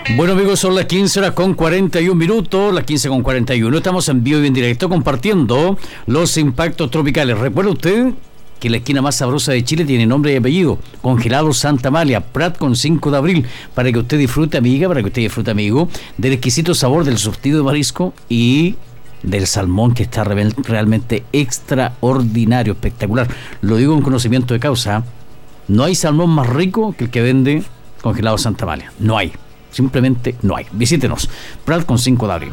Bueno, amigos, son las 15:41, las 15:41. Estamos en vivo y en directo compartiendo los impactos tropicales. ¿Recuerda usted que la esquina más sabrosa de Chile tiene nombre y apellido? Congelado Santa Amalia, Prat con 5 de abril, para que usted disfrute, amiga, para que usted disfrute, amigo, del exquisito sabor del surtido de marisco y del salmón, que está realmente extraordinario, espectacular. Lo digo con conocimiento de causa. No hay salmón más rico que el que vende Congelado Santa Amalia. No hay. Simplemente no hay. Visítenos. Prat con 5 de abril.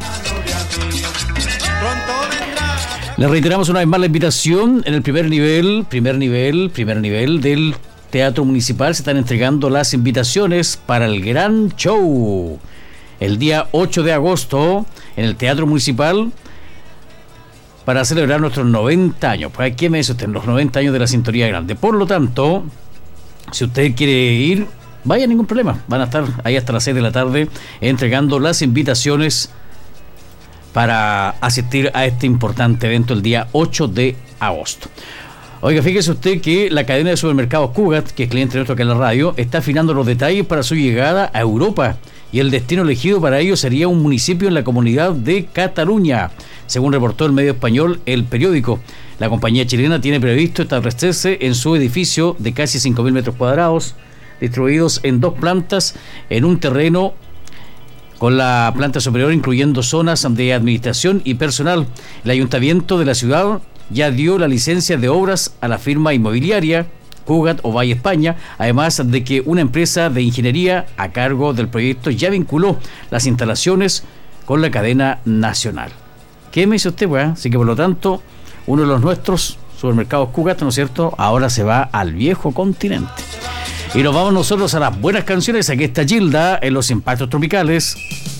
Le reiteramos una vez más la invitación. En el primer nivel del Teatro Municipal se están entregando las invitaciones para el gran show. El día 8 de agosto en el Teatro Municipal, para celebrar nuestros 90 años. Pues aquí me dice usted, los 90 años de la Sintonía Grande. Por lo tanto, si usted quiere ir, vaya, ningún problema. Van a estar ahí hasta las 6 de la tarde entregando las invitaciones para asistir a este importante evento el día 8 de agosto. Oiga, fíjese usted que la cadena de supermercados Cugat, que es cliente nuestro acá en la radio, está afinando los detalles para su llegada a Europa, y el destino elegido para ello sería un municipio en la comunidad de Cataluña, según reportó el medio español El Periódico. La compañía chilena tiene previsto establecerse en su edificio de casi 5.000 metros cuadrados, distribuidos en 2 plantas, en un terreno con la planta superior incluyendo zonas de administración y personal. El ayuntamiento de la ciudad ya dio la licencia de obras a la firma inmobiliaria Cugat Ovalle España, además de que una empresa de ingeniería a cargo del proyecto ya vinculó las instalaciones con la cadena nacional. ¿Qué me dice usted, pues? Así que por lo tanto, uno de los nuestros supermercados Cugat, ¿no es cierto?, ahora se va al viejo continente. Y nos vamos nosotros a las buenas canciones. Aquí está Gilda en los impactos tropicales.